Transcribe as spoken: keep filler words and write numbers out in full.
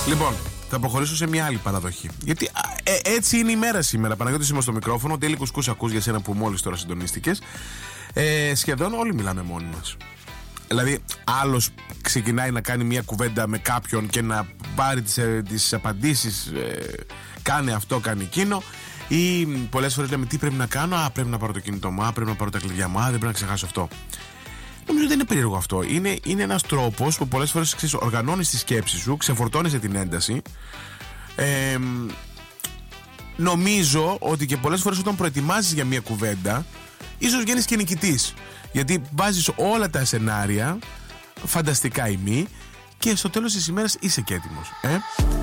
Λοιπόν, θα προχωρήσω σε μια άλλη παραδοχή. Γιατί ε, έτσι είναι η μέρα σήμερα. Παναγιώτης είμαι στο μικρόφωνο. Τέλει κουσκούς ακούς για σένα που μόλις τώρα συντονίστηκες. Ε, σχεδόν όλοι μιλάμε μόνοι μας. Δηλαδή, άλλος ξεκινάει να κάνει μια κουβέντα με κάποιον και να πάρει τις, ε, τις απαντήσεις. Ε, κάνει αυτό, κάνει εκείνο. Ή πολλές φορές λέμε τι πρέπει να κάνω. Α, πρέπει να πάρω το κινητό μου. Α, πρέπει να πάρω τα κλειδιά μου. Α, δεν πρέπει να ξεχάσω αυτό. Νομίζω ότι δεν είναι περίεργο αυτό. Είναι, είναι ένας τρόπος που πολλές φορές ξέρεις, οργανώνεις τη σκέψη σου, ξεφορτώνεσαι την ένταση. Ε, νομίζω ότι και πολλές φορές όταν προετοιμάζεις για μια κουβέντα, ίσως γίνεις και νικητής. Γιατί βάζεις όλα τα σενάρια, φανταστικά ή μη, και στο τέλος της ημέρας είσαι και έτοιμος. Ε?